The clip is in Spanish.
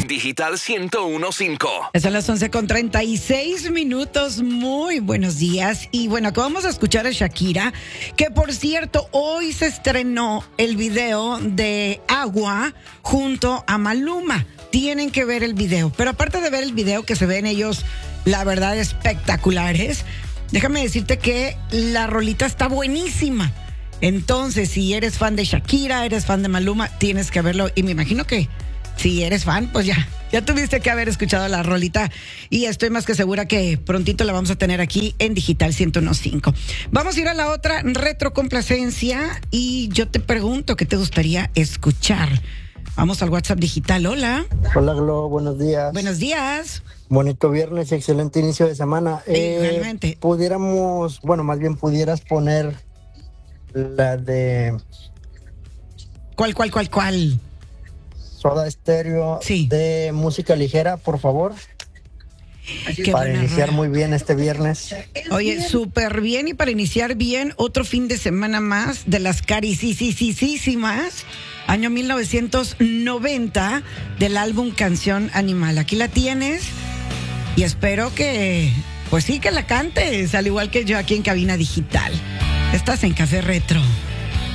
en Digital 101.5. Son las 11:36. Muy buenos días. Y bueno, acabamos de escuchar a Shakira, que por cierto, hoy se estrenó el video de Agua junto a Maluma. Tienen que ver el video. Pero aparte de ver el video, que se ven ellos, la verdad, espectaculares, déjame decirte que la rolita está buenísima. Entonces, si eres fan de Shakira, eres fan de Maluma, tienes que verlo. Y me imagino que si eres fan, pues ya tuviste que haber escuchado la rolita. Y estoy más que segura que prontito la vamos a tener aquí en Digital 101.5. Vamos a ir a la otra retrocomplacencia. Y yo te pregunto, ¿qué te gustaría escuchar? Vamos al WhatsApp Digital. Hola. Hola, Glo, buenos días. Buenos días. Bonito viernes, excelente inicio de semana. Igualmente. Pudieras poner la de ¿Cuál? Soda Stereo, Sí. de música ligera, por favor. Qué Para buena iniciar rola. muy bien este viernes. Oye, súper bien, y para iniciar bien, otro fin de semana más de las carisísimas, año 1990, del álbum Canción Animal. Aquí la tienes y espero que, pues sí, que la cantes, al igual que yo aquí en Cabina Digital. Estás en Café Retro.